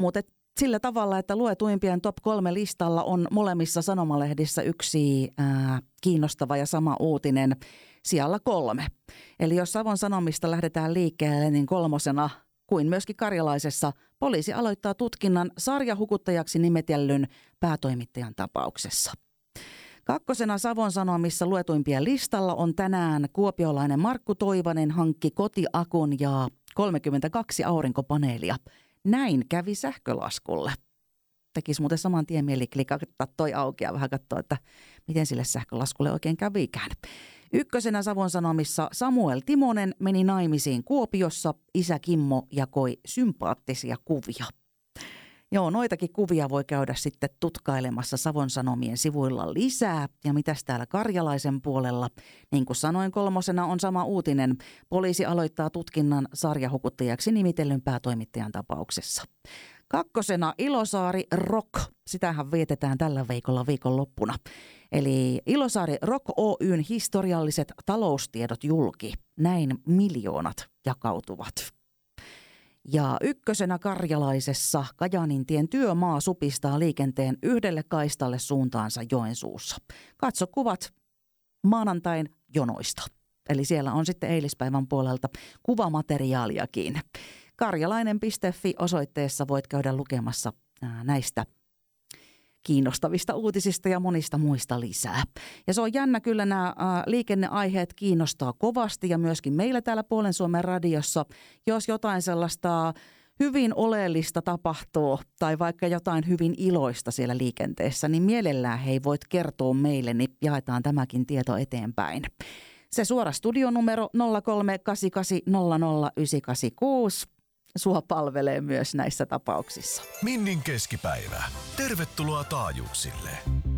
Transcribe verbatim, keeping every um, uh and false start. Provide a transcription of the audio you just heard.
Mutta sillä tavalla, että luetuimpien top kolme listalla on molemmissa sanomalehdissä yksi ää, kiinnostava ja sama uutinen sijalla kolme. Eli jos Savon Sanomista lähdetään liikkeelle, niin kolmosena kuin myöskin Karjalaisessa poliisi aloittaa tutkinnan sarjahukuttajaksi nimetellyn päätoimittajan tapauksessa. Kakkosena Savon Sanomissa luetuimpien listalla on tänään kuopiolainen Markku Toivanen hankki kotiakun ja kolmekymmentäkaksi aurinkopaneelia. Näin kävi sähkölaskulle. Tekisi muuten saman tien mieli klikata toi auki ja vähän katsoa, että miten sille sähkölaskulle oikein kävikään. Ykkösenä Savon Sanomissa Samuel Timonen meni naimisiin Kuopiossa. Isä Kimmo jakoi sympaattisia kuvia. Joo, noitakin kuvia voi käydä sitten tutkailemassa Savon Sanomien sivuilla lisää. Ja mitäs täällä Karjalaisen puolella? Niin kuin sanoin, kolmosena on sama uutinen. Poliisi aloittaa tutkinnan sarjahukuttajaksi nimitellyn päätoimittajan tapauksessa. Kakkosena Ilosaari Rock. Sitähän vietetään tällä viikolla viikonloppuna. Eli Ilosaari Rock Oy:n historialliset taloustiedot julki. Näin miljoonat jakautuvat. Ja ykkösenä Karjalaisessa Kajaanintien työmaa supistaa liikenteen yhdelle kaistalle suuntaansa Joensuussa. Katso kuvat maanantain jonoista. Eli siellä on sitten eilispäivän puolelta kuvamateriaaliakin. Karjalainen piste fi osoitteessa voit käydä lukemassa näistä kiinnostavista uutisista ja monista muista lisää. Ja se on jännä, kyllä nämä liikenneaiheet kiinnostaa kovasti ja myöskin meillä täällä Puolen Suomen radiossa, jos jotain sellaista hyvin oleellista tapahtuu tai vaikka jotain hyvin iloista siellä liikenteessä, niin mielellään hei voit kertoa meille, niin jaetaan tämäkin tieto eteenpäin. Se suora studionumero nolla kolme kahdeksan kahdeksan nolla nolla yhdeksän kahdeksan kuusi. Sua palvelee myös näissä tapauksissa. Minnin keskipäivä. Tervetuloa taajuuksille.